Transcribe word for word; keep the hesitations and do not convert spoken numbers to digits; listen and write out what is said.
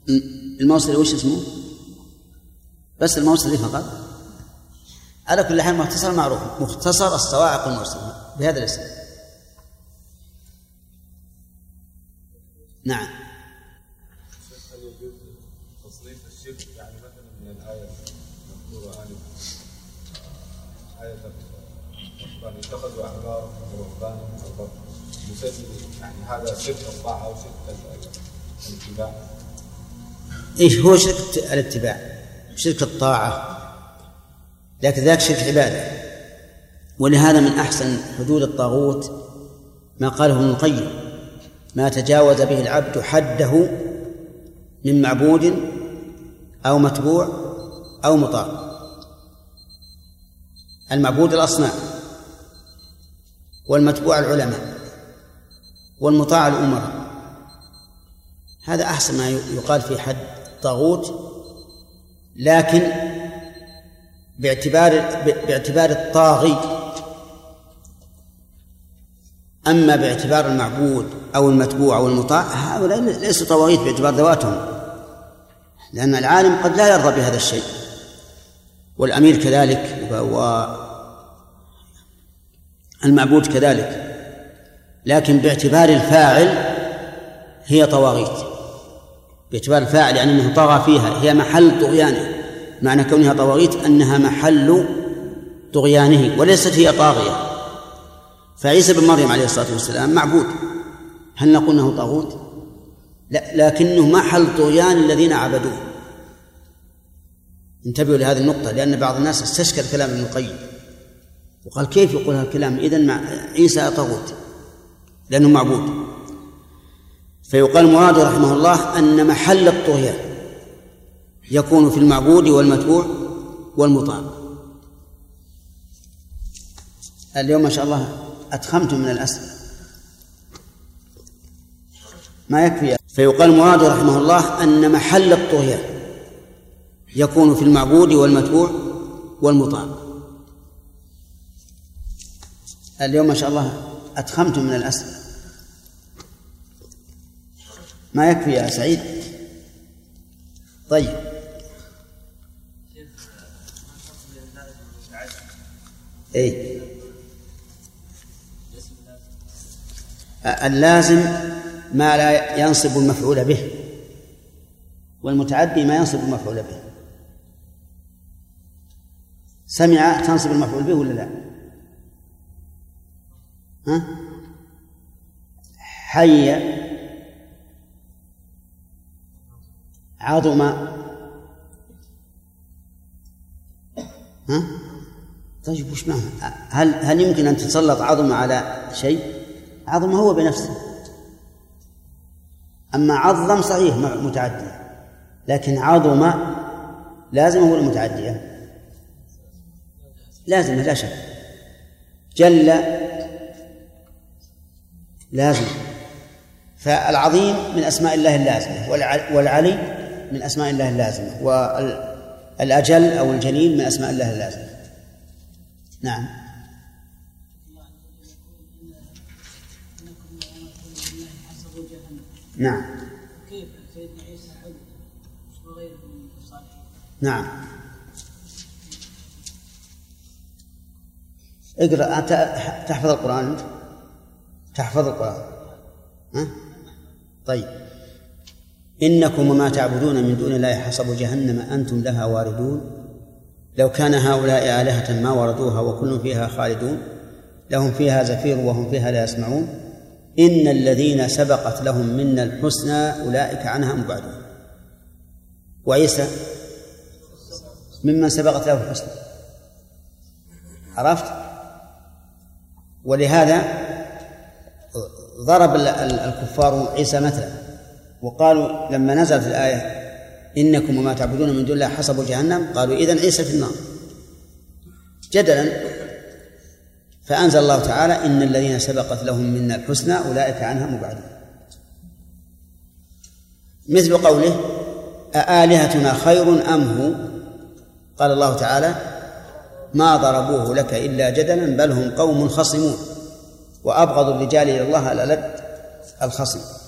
الموصلي وش اسمه؟ بس الموصلي فقط. على كل حال مختصر معروف، مختصر الصواعق المرسلة بهذا الاسم. نعم. هل يجوز تصنيف الشرك يعني مثلا من الآية المذكورة آنفا آية الرحمن اتخذوا أحبارهم ورهبانهم أربابا يسمي يعني هذا شرك الطاعة أو شرك الاتباع؟ إيش هو شرك الاتباع؟ شرك الطاعة، لكن ذاك شرك عبادة. ولهذا من أحسن حدود الطاغوت ما قاله ابن القيم: ما تجاوز به العبد حده من معبود أو متبوع أو مطاع. المعبود الأصنام، والمتبوع العلماء، والمطاع الأمراء. هذا أحسن ما يقال في حد الطاغوت، لكن باعتبار باعتبار الطاغي. أما باعتبار المعبود أو المتبوع أو المطاع هؤلاء ليسوا طواغيت باعتبار ذواتهم، لأن العالم قد لا يرضى بهذا الشيء، والأمير كذلك، والمعبود كذلك. لكن باعتبار الفاعل هي طواغيت، باعتبار الفاعل يعني أنه طغى فيها، هي محل طغيانه. معنى كونها طواغيت أنها محل طغيانه وليست هي طاغية. فعيسى بن مريم عليه الصلاة والسلام معبود، هل نقول أنه طاغوت؟ لا، لكنه محل طغيان الذين عبدوه. انتبهوا لهذه النقطة، لأن بعض الناس استشكل كلام ابن القيم وقال كيف يقول هذا الكلام؟ إذن مع عيسى طاغوت لأنه معبود. فيقال مراد رحمه الله أن محل الطغيان يكون في المعبود والمتبوع والمطاع. اليوم ما شاء الله أتخمتم من الأسئلة ما يكفي. فيقال مراد رحمه الله أن محل الطغيان يكون في المعبود والمتبوع والمطاع. اليوم ما شاء الله أتخمتم من الأسئلة ما يكفي يا سعيد. طيب، اي اللازم ما لا ينصب المفعول به، والمتعدي ما ينصب المفعول به. سمع تنصب المفعول به ولا لا؟ ها؟ حي عظم. ها؟ طيب وش معنى؟ هل هل يمكن أن تتسلط عظم على شيء؟ عظم هو بنفسه. أما عظم صحيح متعدي، لكن عظم لازم هو المتعدية، لازم لا شك. جل لازم. فالعظيم من أسماء الله اللازمة، والعلي من أسماء الله اللازمة، والأجل أو الجليل من أسماء الله اللازمة. نعم. نعم. كيف سيدنا عيسى عبد وغيره من الصالحين؟ نعم. اقرأ. أنت تحفظ القرآن؟ أنت تحفظ القرآن؟ ها؟ طيب. إنكم وما تعبدون من دون الله حصب جهنم أنتم لها واردون لو كان هؤلاء آلهة ما وردوها وكل فيها خالدون لهم فيها زفير وهم فيها لا يسمعون إن الذين سبقت لهم منا الحسنى أولئك عنها مبعدون. وعيسى ممن سبقت له الحسنى، عرفت؟ ولهذا ضرب الكفار عيسى مثلا وقالوا لما نزلت الآية إنكم وما تعبدون من دون الله حصب جهنم قالوا إذن عيسى في النار جدلا. فأنزل الله تعالى إن الذين سبقت لهم منا الحسنى أولئك عنها مبعدون. مثل قوله أآلهتنا خير أم هو؟ قال الله تعالى ما ضربوه لك إلا جدلا بل هم قوم خصمون وأبغض الرجال إلى الله الألد الخصم.